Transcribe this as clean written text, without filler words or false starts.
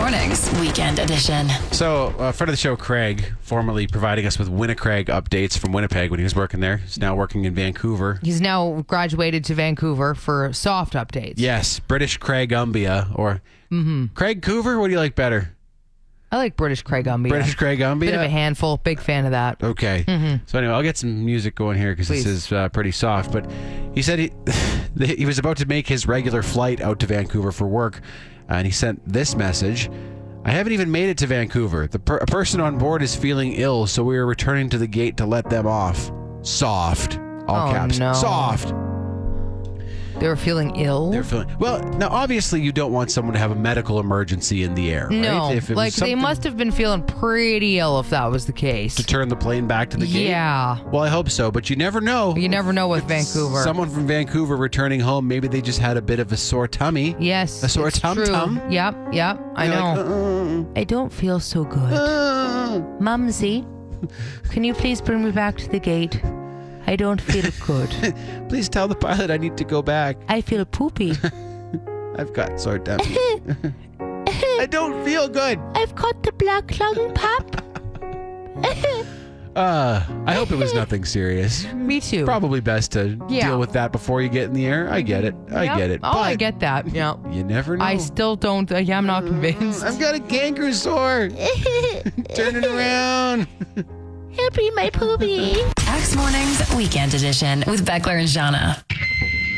Mornings, Weekend Edition. So, friend of the show, Craig, formerly providing us with Winnipeg updates from Winnipeg when he was working there. He's now working in Vancouver. He's now graduated to Vancouver for soft updates. Yes, British Craig Umbia, or Craig Coover. What do you like better? I like British Craig Umbia. British Craig Umbia? Bit of a handful. Big fan of that. Okay. So anyway, I'll get some music going here because this is pretty soft. But he said he was about to make his regular flight out to Vancouver for work, and he sent this message. I haven't even made it to Vancouver. A person on board is feeling ill, so we are returning to the gate to let them off. Soft. All caps. No. Soft. They were feeling ill? They're feeling well. Now, obviously, you don't want someone to have a medical emergency in the air, No. right? If it like, was they must have been feeling pretty ill if that was the case. to turn the plane back to the gate. Yeah. Well, I hope so, but you never know. You never know with Vancouver. Someone from Vancouver returning home, maybe they just had a bit of a sore tummy. Yes. A sore it's tum-tum. true. Yep. I You're know. like, I don't feel so good. Mumsy, can you please bring me back to the gate? I don't feel good. Please tell the pilot I need to go back. I feel poopy. I've got sore tummy. I don't feel good. I've got the black lung, Pop. I hope it was nothing serious. Me too. Probably best to deal with that before you get in the air. I get it. I get it. Oh, I But get that. Yeah. you never know. I still don't. I'm not convinced. I've got a canker sore. Turn it around. Help me, my poopy. X Mornings, Weekend Edition with Beckler and Jana.